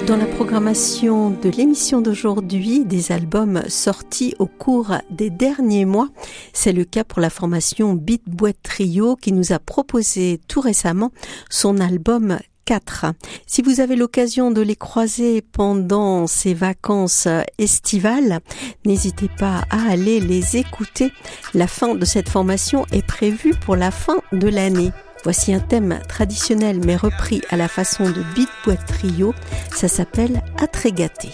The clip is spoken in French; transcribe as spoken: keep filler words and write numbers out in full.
Dans la programmation de l'émission d'aujourd'hui, des albums sortis au cours des derniers mois, c'est le cas pour la formation Beat Boîte Trio qui nous a proposé tout récemment son album quatre. Si vous avez l'occasion de les croiser pendant ces vacances estivales, n'hésitez pas à aller les écouter. La fin de cette formation est prévue pour la fin de l'année. Voici un thème traditionnel mais repris à la façon de Beat Boîte Trio, ça s'appelle Atré gâté.